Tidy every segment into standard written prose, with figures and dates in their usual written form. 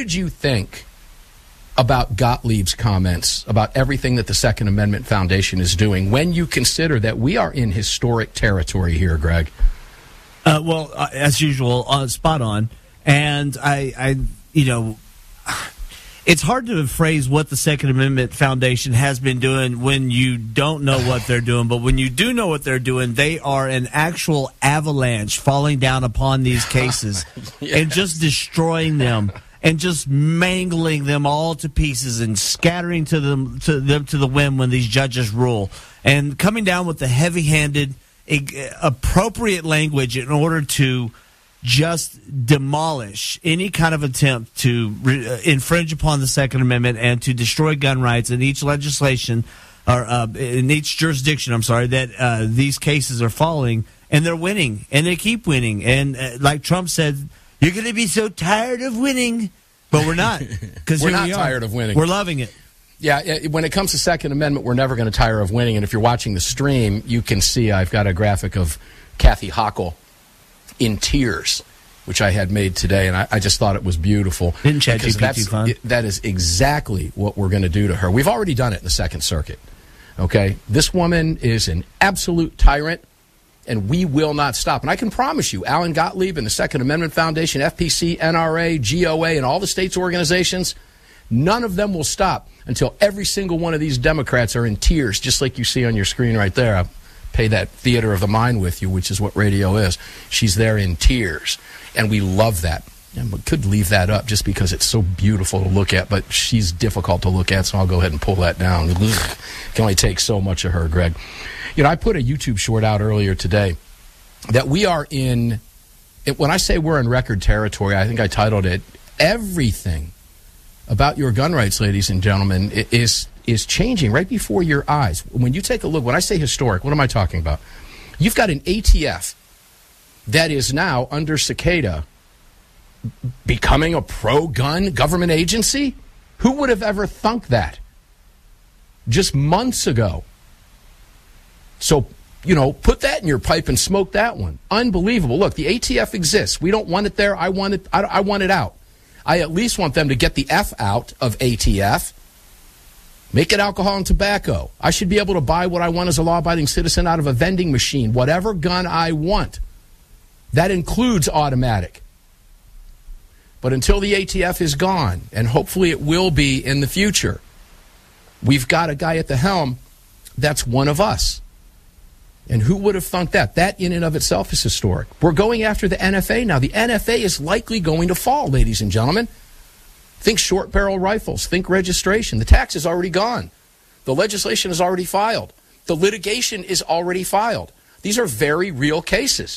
did you think about Gottlieb's comments about everything that the Second Amendment Foundation is doing when you consider that we are in historic territory here, Greg? Well, as usual, spot on. And I it's hard to phrase what the Second Amendment Foundation has been doing when you don't know what they're doing. But when you do know what they're doing, they are an actual avalanche falling down upon these cases yes. and just destroying them and just mangling them all to pieces and scattering to the wind when these judges rule. And coming down with the heavy-handed, appropriate language in order to just demolish any kind of attempt to infringe upon the Second Amendment and to destroy gun rights in each legislation or in each jurisdiction, that these cases are falling, and they're winning, and they keep winning. And like Trump said, you're going to be so tired of winning, but we're not. Because we're not tired of winning. We're loving it. Yeah, when it comes to Second Amendment, we're never going to tire of winning. And if you're watching the stream, you can see I've got a graphic of Kathy Hochul in tears, which I had made today, and I just thought it was beautiful. Didn't ChatGPT fun? That is exactly what we're going to do to her. We've already done it in the Second Circuit. Okay? This woman is an absolute tyrant, and we will not stop. And I can promise you, Alan Gottlieb and the Second Amendment Foundation, FPC, NRA, GOA, and all the states' organizations, none of them will stop until every single one of these Democrats are in tears, just like you see on your screen right there. I'll pay that theater of the mind with you, which is what radio is. She's there in tears, and we love that. And we could leave that up just because it's so beautiful to look at, but she's difficult to look at, so I'll go ahead and pull that down. It can only take so much of her, Greg. You know, I put a YouTube short out earlier today that we are in, when I say we're in record territory, I think I titled it, everything about your gun rights, ladies and gentlemen, is changing right before your eyes. When you take a look, when I say historic, what am I talking about? You've got an ATF that is now under Cicada becoming a pro-gun government agency? Who would have ever thunk that? Just months ago. So, you know, put that in your pipe and smoke that one. Unbelievable. Look, the ATF exists. We don't want it there. I want it out. I at least want them to get the F out of ATF. Make it alcohol and tobacco. I should be able to buy what I want as a law-abiding citizen out of a vending machine, whatever gun I want. That includes automatic. But until the ATF is gone, and hopefully it will be in the future, we've got a guy at the helm that's one of us. And who would have thunk that? That in and of itself is historic. We're going after the NFA now. The NFA is likely going to fall, ladies and gentlemen. Think short barrel rifles. Think registration. The tax is already gone. The legislation is already filed. The litigation is already filed. These are very real cases.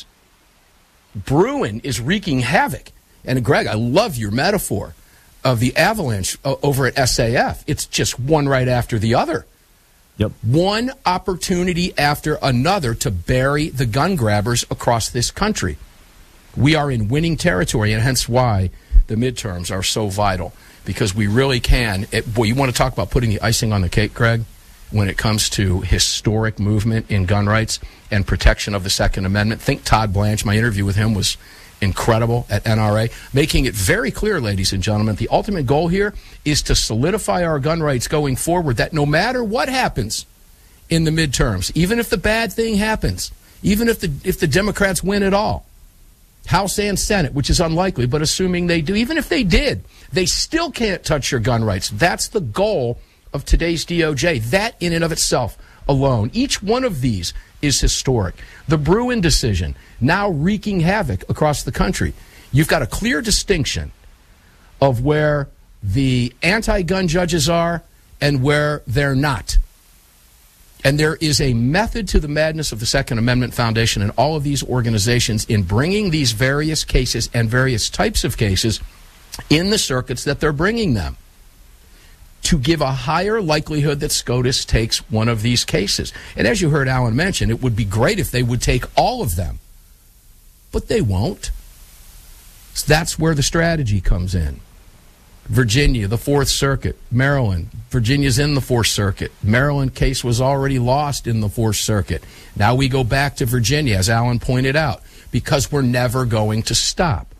Bruen is wreaking havoc. And Greg, I love your metaphor of the avalanche over at SAF. It's just one right after the other. Yep. One opportunity after another to bury the gun grabbers across this country. We are in winning territory, and hence why the midterms are so vital, because we really can. Boy, you want to talk about putting the icing on the cake, Greg, when it comes to historic movement in gun rights and protection of the Second Amendment. Think Todd Blanche. My interview with him was incredible at NRA, making it very clear, ladies and gentlemen, the ultimate goal here is to solidify our gun rights going forward, that no matter what happens in the midterms, even if the bad thing happens, even if the Democrats win it all, House and Senate, which is unlikely, but assuming they do, even if they did, they still can't touch your gun rights. That's the goal of today's DOJ. That in and of itself alone. Each one of these is historic. The Bruen decision, now wreaking havoc across the country. You've got a clear distinction of where the anti-gun judges are and where they're not. And there is a method to the madness of the Second Amendment Foundation and all of these organizations in bringing these various cases and various types of cases in the circuits that they're bringing them, to give a higher likelihood that SCOTUS takes one of these cases. And as you heard Alan mention, it would be great if they would take all of them. But they won't. So that's where the strategy comes in. Virginia, the Fourth Circuit. Maryland, Virginia's in the Fourth Circuit. Maryland case was already lost in the Fourth Circuit. Now we go back to Virginia, as Alan pointed out, because we're never going to stop.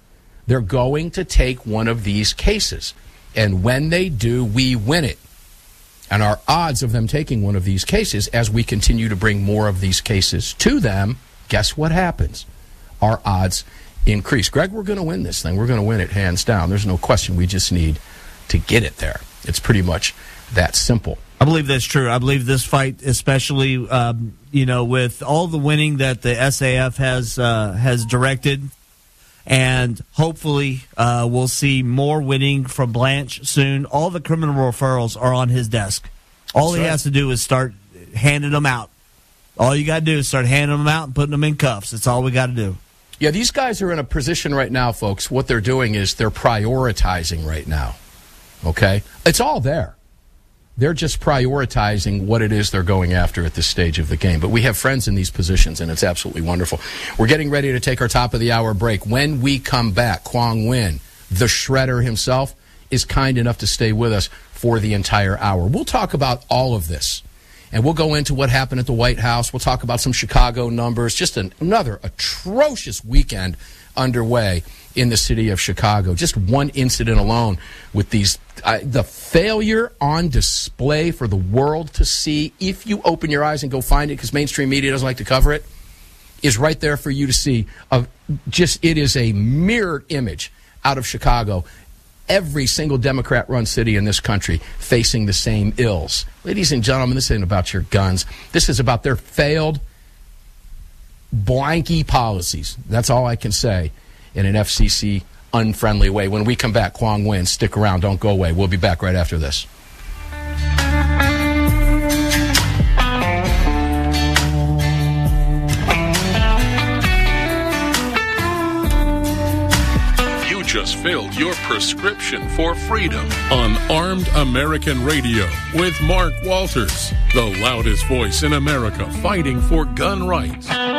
They're going to take one of these cases. And when they do, we win it. And our odds of them taking one of these cases, as we continue to bring more of these cases to them, guess what happens? Our odds increase. Greg, we're going to win this thing. We're going to win it hands down. There's no question. We just need to get it there. It's pretty much that simple. I believe that's true. I believe this fight, especially, with all the winning that the SAF has directed, and hopefully we'll see more winning from Blanche soon. All the criminal referrals are on his desk. All he has to do is start handing them out. All you got to do is start handing them out and putting them in cuffs. That's all we got to do. Yeah, these guys are in a position right now, folks. What they're doing is they're prioritizing right now. Okay? It's all there. They're just prioritizing what it is they're going after at this stage of the game. But we have friends in these positions, and it's absolutely wonderful. We're getting ready to take our top-of-the-hour break. When we come back, Quang Nguyen, the shredder himself, is kind enough to stay with us for the entire hour. We'll talk about all of this, and we'll go into what happened at the White House. We'll talk about some Chicago numbers, just another atrocious weekend underway in the city of Chicago. Just one incident alone with these the failure on display for the world to see, if you open your eyes and go find it, because mainstream media doesn't like to cover it, is right there for you to see. It is a mirrored image out of Chicago. Every single Democrat-run city in this country facing the same ills. Ladies and gentlemen, this isn't about your guns. This is about their failed blanky policies. That's all I can say in an FCC unfriendly way. When we come back, Quang Nguyen, stick around. Don't go away. We'll be back right after this. You just filled your prescription for freedom on Armed American Radio with Mark Walters, the loudest voice in America fighting for gun rights.